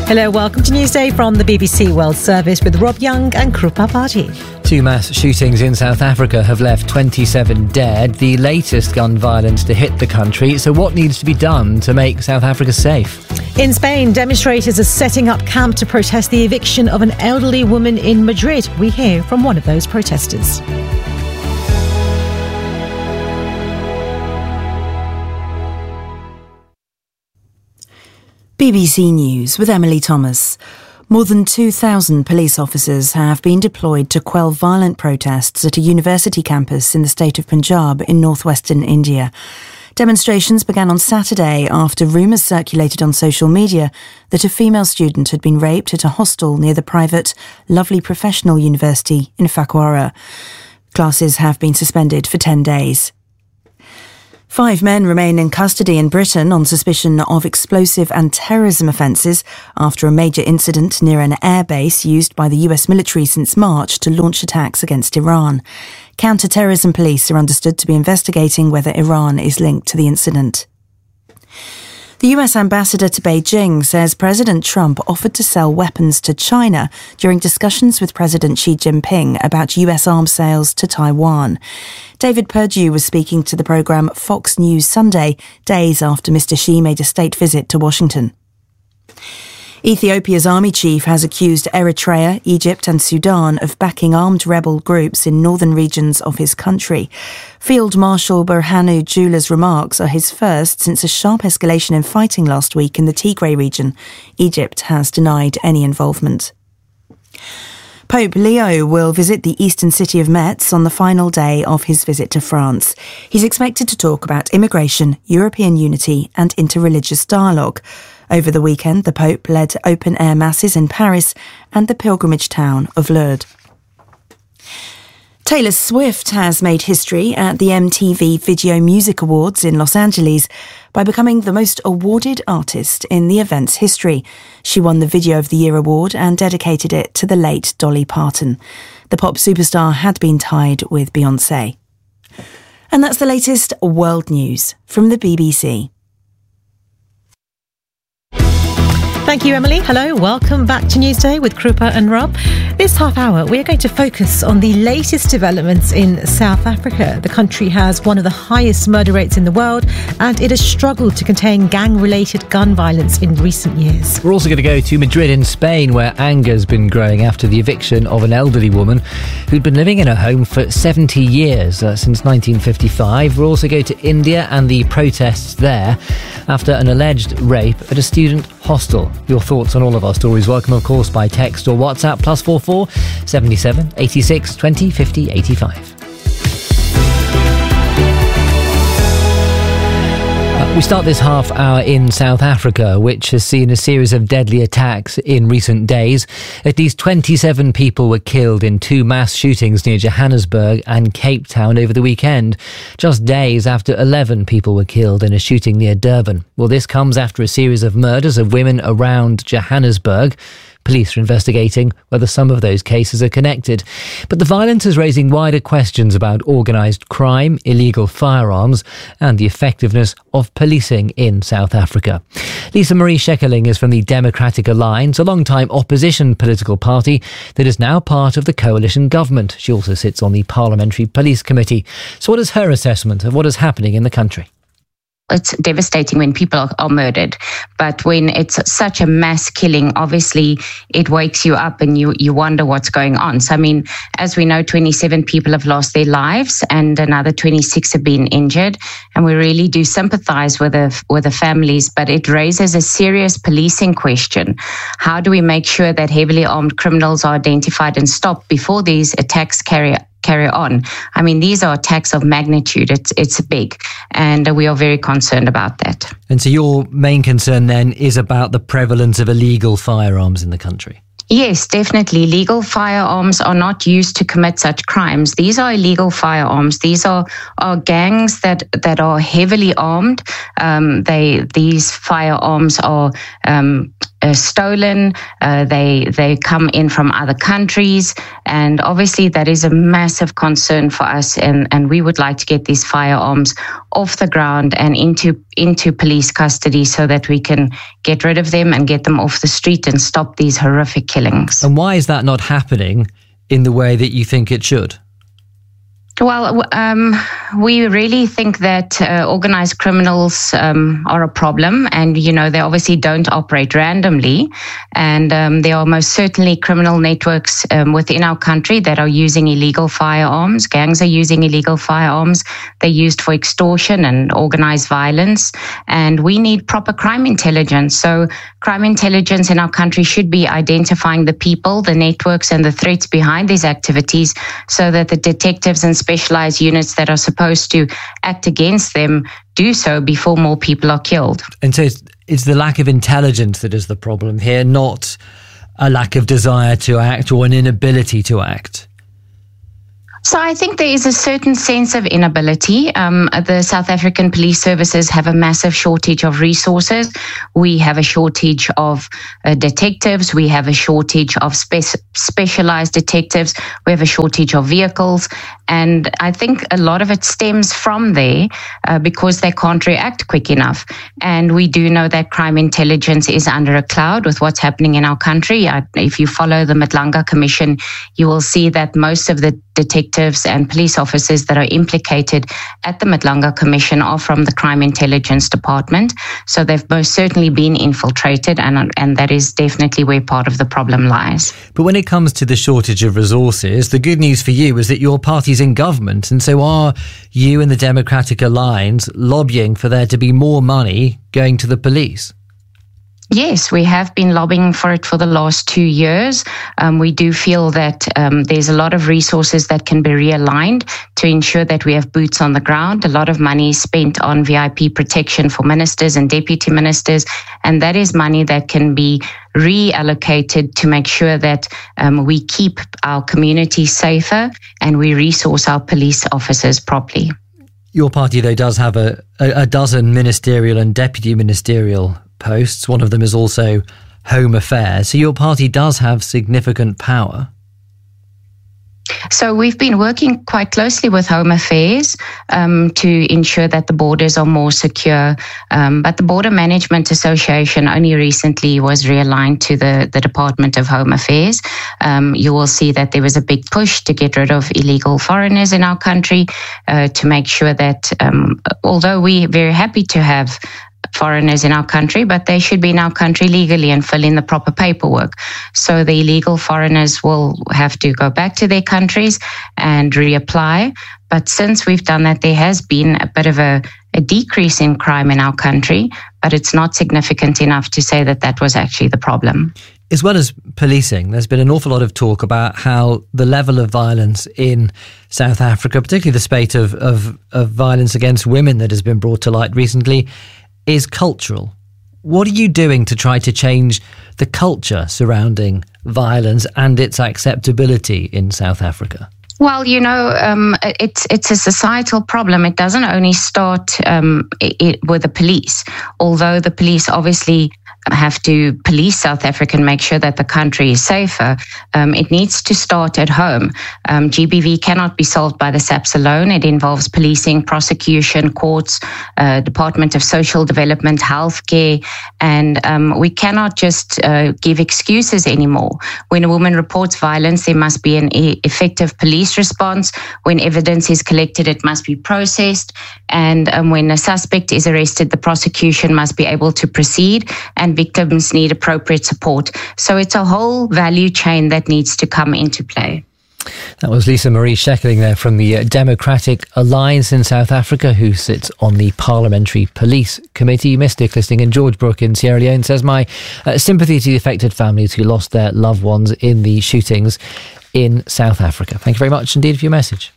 Hello, welcome to Newsday from the BBC World Service with Rob Young and Krupa Bhaji. 2 mass shootings in South Africa have left 27 dead, the latest gun violence to hit the country. So what needs to be done to make South Africa safe? In Spain, demonstrators are setting up camp to protest the eviction of an elderly woman in Madrid. We hear from one of those protesters. BBC News with Emily Thomas. More than 2,000 police officers have been deployed to quell violent protests at a university campus in the state of Punjab in northwestern India. Demonstrations began on Saturday after rumours circulated on social media that a female student had been raped at a hostel near the private Lovely Professional University in Phakwara. Classes have been suspended for 10 days. 5 men remain in custody in Britain on suspicion of explosive and terrorism offences after a major incident near an airbase used by the US military since March to launch attacks against Iran. Counter-terrorism police are understood to be investigating whether Iran is linked to the incident. The US ambassador to Beijing says President Trump offered to sell weapons to China during discussions with President Xi Jinping about US arms sales to Taiwan. David Perdue was speaking to the programme Fox News Sunday, days after Mr. Xi made a state visit to Washington. Ethiopia's army chief has accused Eritrea, Egypt and Sudan of backing armed rebel groups in northern regions of his country. Field Marshal Burhanu Jula's remarks are his first since a sharp escalation in fighting last week in the Tigray region. Egypt has denied any involvement. Pope Leo will visit the eastern city of Metz on the final day of his visit to France. He's expected to talk about immigration, European unity and interreligious dialogue. Over the weekend, the Pope led open-air masses in Paris and the pilgrimage town of Lourdes. Taylor Swift has made history at the MTV Video Music Awards in Los Angeles by becoming the most awarded artist in the event's history. She won the Video of the Year award and dedicated it to the late Dolly Parton. The pop superstar had been tied with Beyoncé. And that's the latest world news from the BBC. Thank you, Emily. Hello, welcome back to Newsday with Krupa and Rob. This half hour, we're going to focus on the latest developments in South Africa. The country has one of the highest murder rates in the world, and it has struggled to contain gang-related gun violence in recent years. We're also going to go to Madrid in Spain, where anger's been growing after the eviction of an elderly woman who'd been living in her home for 70 years, since 1955. We'll also go to India and the protests there after an alleged rape at a student hostel. Your thoughts on all of our stories, welcome of course by text or WhatsApp, +44 77 86 20 50 85. We start this half hour in South Africa, which has seen a series of deadly attacks in recent days. At least 27 people were killed in 2 mass shootings near Johannesburg and Cape Town over the weekend, just days after 11 people were killed in a shooting near Durban. Well, this comes after a series of murders of women around Johannesburg. Police are investigating whether some of those cases are connected. But the violence is raising wider questions about organised crime, illegal firearms and the effectiveness of policing in South Africa. Lisa Marie Schekkeling is from the Democratic Alliance, a long-time opposition political party that is now part of the coalition government. She also sits on the Parliamentary Police Committee. So what is her assessment of what is happening in the country? It's devastating when people are murdered, but when it's such a mass killing, obviously it wakes you up and you wonder what's going on. So, I mean, as we know, 27 people have lost their lives and another 26 have been injured. And we really do sympathize with the families, but it raises a serious policing question. How do we make sure that heavily armed criminals are identified and stopped before these attacks carry on? I mean, these are attacks of magnitude. It's big, and we are very concerned about that. And so your main concern then is about the prevalence of illegal firearms in the country? Yes, definitely. Legal firearms are not used to commit such crimes. These are illegal firearms. These are gangs that are heavily armed. These firearms are stolen. They come in from other countries, and obviously that is a massive concern for us. And we would like to get these firearms off the ground and into police custody so that we can get rid of them and get them off the street and stop these horrific killings. And why is that not happening in the way that you think it should? Well, we really think that organized criminals are a problem, and they obviously don't operate randomly, and there are most certainly criminal networks within our country that are using illegal firearms. Gangs are using illegal firearms. They're used for extortion and organized violence, and we need proper crime intelligence. So crime intelligence in our country should be identifying the people, the networks, and the threats behind these activities so that the detectives and specialized units that are supposed to act against them do so before more people are killed. And so it's the lack of intelligence that is the problem here, not a lack of desire to act or an inability to act. So I think there is a certain sense of inability. The South African police services have a massive shortage of resources. We have a shortage of detectives. We have a shortage of specialized detectives. We have a shortage of vehicles. And I think a lot of it stems from there because they can't react quick enough. And we do know that crime intelligence is under a cloud with what's happening in our country. If you follow the Madlanga Commission, you will see that most of the detectives and police officers that are implicated at the Madlanga Commission are from the Crime Intelligence Department. So they've most certainly been infiltrated, and that is definitely where part of the problem lies. But when it comes to the shortage of resources, the good news for you is that your party's in government. And so are you and the Democratic Alliance lobbying for there to be more money going to the police? Yes, we have been lobbying for it for the last 2 years. We do feel that there's a lot of resources that can be realigned to ensure that we have boots on the ground. A lot of money is spent on VIP protection for ministers and deputy ministers, and that is money that can be reallocated to make sure that we keep our community safer and we resource our police officers properly. Your party, though, does have a dozen ministerial and deputy ministerial posts. One of them is also Home Affairs. So your party does have significant power. So we've been working quite closely with Home Affairs to ensure that the borders are more secure. But the Border Management Association only recently was realigned to the Department of Home Affairs. You will see that there was a big push to get rid of illegal foreigners in our country to make sure that although we're very happy to have foreigners in our country, but they should be in our country legally and fill in the proper paperwork. So the illegal foreigners will have to go back to their countries and reapply. But since we've done that, there has been a bit of a decrease in crime in our country, but it's not significant enough to say that that was actually the problem. As well as policing, there's been an awful lot of talk about how the level of violence in South Africa, particularly the spate of violence against women that has been brought to light recently, is cultural. What are you doing to try to change the culture surrounding violence and its acceptability in South Africa? Well, it's a societal problem. It doesn't only start with the police, although the police obviously have to police South Africa and make sure that the country is safer. It needs to start at home. GBV cannot be solved by the SAPS alone. It involves policing, prosecution, courts, Department of Social Development, healthcare, and we cannot just give excuses anymore. When a woman reports violence, there must be an effective police response. When evidence is collected, it must be processed. And when a suspect is arrested, the prosecution must be able to proceed, and victims need appropriate support. So it's a whole value chain that needs to come into play. That was Lisa Marie Schekkeling there from the Democratic Alliance in South Africa, who sits on the Parliamentary Police Committee. Mystic, listening in George Brook in Sierra Leone, says, my sympathy to the affected families who lost their loved ones in the shootings in South Africa. Thank you very much indeed for your message.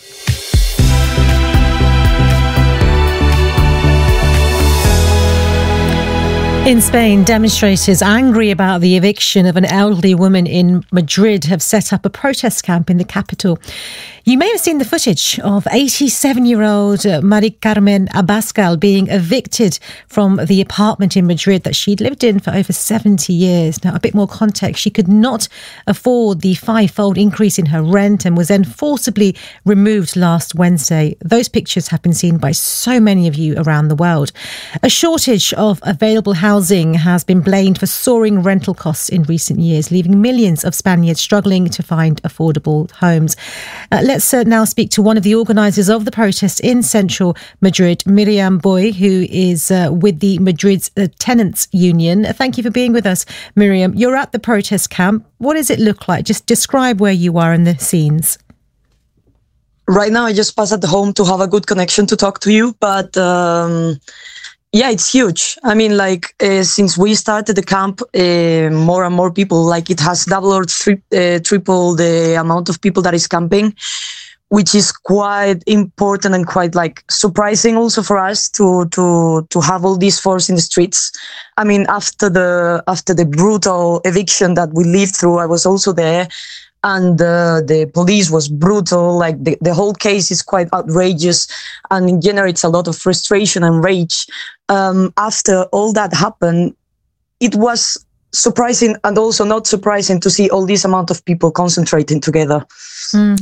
In Spain, demonstrators angry about the eviction of an elderly woman in Madrid have set up a protest camp in the capital. You may have seen the footage of 87-year-old Mari Carmen Abascal being evicted from the apartment in Madrid that she'd lived in for over 70 years. Now, a bit more context. She could not afford the five-fold increase in her rent and was then forcibly removed last Wednesday. Those pictures have been seen by so many of you around the world. A shortage of available housing has been blamed for soaring rental costs in recent years, leaving millions of Spaniards struggling to find affordable homes. Let's now speak to one of the organisers of the protest in central Madrid, Miriam Boy, who is with the Madrid's Tenants Union. Thank you for being with us, Miriam. You're at the protest camp. What does it look like? Just describe where you are and the scenes. Right now, I just passed at home to have a good connection to talk to you, but yeah, it's huge. I mean, since we started the camp, more and more people, it has double or triple the amount of people that is camping, which is quite important and quite surprising also for us to have all this force in the streets. I mean, after the brutal eviction that we lived through, I was also there. And the police was brutal. The whole case is quite outrageous and it generates a lot of frustration and rage. After all that happened, it was surprising and also not surprising to see all this amount of people concentrating together.